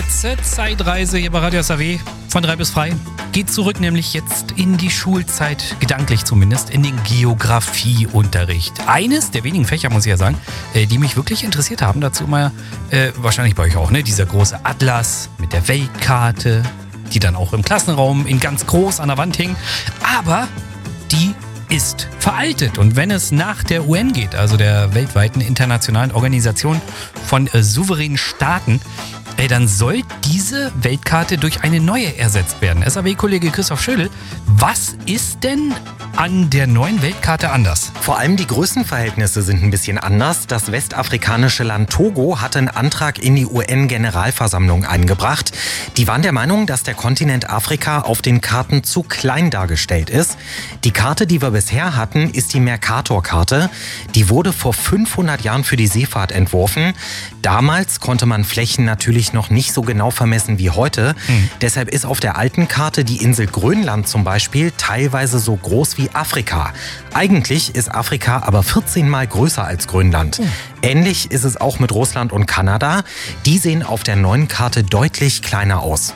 Kurze Zeitreise hier bei Radio SAW von 3 bis frei. Geht zurück nämlich jetzt in die Schulzeit, gedanklich zumindest, in den Geografieunterricht. Eines der wenigen Fächer, muss ich ja sagen, die mich wirklich interessiert haben. Dazu mal, wahrscheinlich bei euch auch, ne? Dieser große Atlas mit der Weltkarte, die dann auch im Klassenraum in ganz groß an der Wand hing. Aber die ist veraltet. Und wenn es nach der UN geht, also der weltweiten internationalen Organisation von souveränen Staaten, dann soll diese Weltkarte durch eine neue ersetzt werden. SAW-Kollege Christoph Schödel, was ist denn an der neuen Weltkarte anders? Vor allem die Größenverhältnisse sind ein bisschen anders. Das westafrikanische Land Togo hatte einen Antrag in die UN-Generalversammlung eingebracht. Die waren der Meinung, dass der Kontinent Afrika auf den Karten zu klein dargestellt ist. Die Karte, die wir bisher hatten, ist die Mercator-Karte. Die wurde vor 500 Jahren für die Seefahrt entworfen. Damals konnte man Flächen natürlich noch nicht so genau vermessen wie heute. Deshalb ist auf der alten Karte die Insel Grönland zum Beispiel teilweise so groß wie Afrika. Eigentlich ist Afrika aber 14 Mal größer als Grönland. Ähnlich ist es auch mit Russland und Kanada. Die sehen auf der neuen Karte deutlich kleiner aus.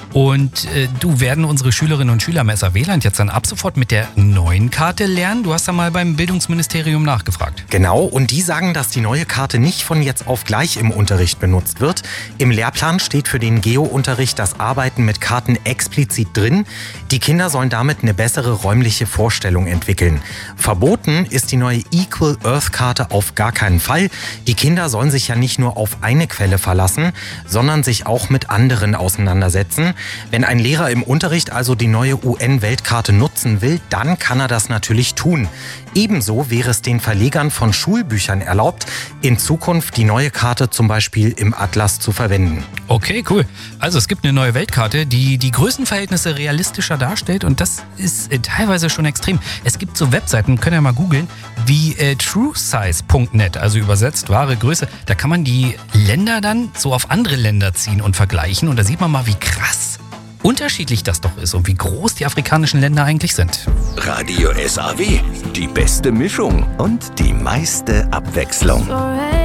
Und werden unsere Schülerinnen und Schüler im SAW-Land jetzt dann ab sofort mit der neuen Karte lernen? Du hast da mal beim Bildungsministerium nachgefragt. Genau, und die sagen, dass die neue Karte nicht von jetzt auf gleich im Unterricht benutzt wird. Im Lehrplan steht für den Geo-Unterricht das Arbeiten mit Karten explizit drin. Die Kinder sollen damit eine bessere räumliche Vorstellung entwickeln. Verboten ist die neue Equal Earth-Karte auf gar keinen Fall. Die Kinder sollen sich ja nicht nur auf eine Quelle verlassen, sondern sich auch mit anderen auseinandersetzen. Wenn ein Lehrer im Unterricht also die neue UN-Weltkarte nutzen will, dann kann er das natürlich tun. Ebenso wäre es den Verlegern von Schulbüchern erlaubt, in Zukunft die neue Karte zum Beispiel im Atlas zu verwenden. Okay, cool. Also es gibt eine neue Weltkarte, die die Größenverhältnisse realistischer darstellt und das ist teilweise schon extrem. Es gibt so Webseiten, könnt ihr mal googeln, wie truesize.net, also übersetzt wahre Größe. Da kann man die Länder dann so auf andere Länder ziehen und vergleichen und da sieht man mal, wie krass unterschiedlich das doch ist und wie groß die afrikanischen Länder eigentlich sind. Radio SAW, die beste Mischung und die meiste Abwechslung.